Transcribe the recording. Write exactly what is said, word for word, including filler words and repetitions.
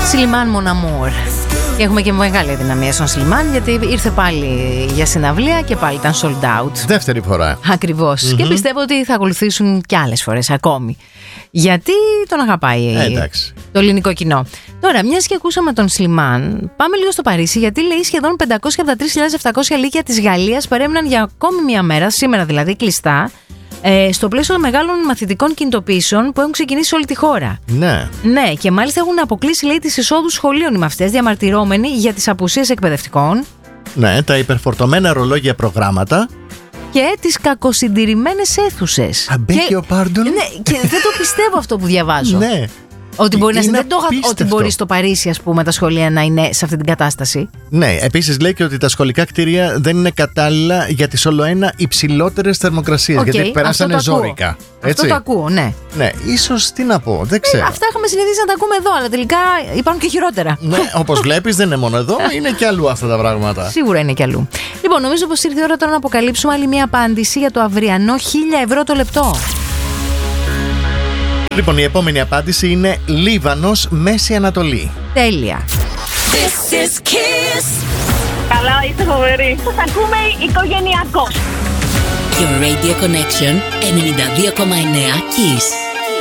Σιλιμάν Mon Amour. Και έχουμε και μεγάλη δυναμία στον Σιλιμάν, γιατί ήρθε πάλι για συναυλία και πάλι ήταν sold out. Δεύτερη φορά. Ακριβώς. Mm-hmm. Και πιστεύω ότι θα ακολουθήσουν και άλλες φορές ακόμη. Γιατί τον αγαπάει ε, το ελληνικό κοινό. Τώρα, μιας και ακούσαμε τον Σιλιμάν, πάμε λίγο στο Παρίσι, γιατί λέει σχεδόν πεντακόσια εβδομήντα τρεις χιλιάδες επτακόσια λύκεια της Γαλλίας παρέμειναν για ακόμη μια μέρα, σήμερα δηλαδή κλειστά, ε, στο πλαίσιο των μεγάλων μαθητικών κινητοποιήσεων που έχουν ξεκινήσει σε όλη τη χώρα. Ναι. Ναι, και μάλιστα έχουν αποκλείσει, λέει, τις εισόδους σχολείων οι μαθητές, διαμαρτυρόμενοι για τις απουσίες εκπαιδευτικών. Ναι, τα υπερφορτωμένα ρολόγια προγράμματα. Και τις κακοσυντηρημένες αίθουσες. I beg your pardon. Ναι, και δεν το πιστεύω αυτό που διαβάζω. Ναι. Ότι μπορεί, να, δεν το, ότι μπορεί αυτό. στο Παρίσι, ας πούμε, τα σχολεία να είναι σε αυτή την κατάσταση. Ναι, επίσης λέει και ότι τα σχολικά κτίρια δεν είναι κατάλληλα για τις όλο-ένα υψηλότερες θερμοκρασίες. Okay, γιατί περάσανε ζόρικα. Έτσι. Αυτό το ακούω, ναι. Ναι, ίσως τι να πω, δεν ξέρω. Ε, αυτά έχουμε συνηθίσει να τα ακούμε εδώ, αλλά τελικά υπάρχουν και χειρότερα. Ναι, όπως βλέπεις, δεν είναι μόνο εδώ, είναι και αλλού αυτά τα πράγματα. Σίγουρα είναι και αλλού. Λοιπόν, νομίζω πως ήρθε η ώρα τώρα να αποκαλύψουμε άλλη μια απάντηση για το αυριανό χίλια ευρώ το λεπτό. Λοιπόν, η επόμενη απάντηση είναι Λίβανος, Μέση Ανατολή. Τέλεια. This is Kiss. Καλά, είστε φοβεροί. Σας ακούμε οικογενειακό. Your Radio Connection ενενήντα δύο κόμμα εννέα Kiss.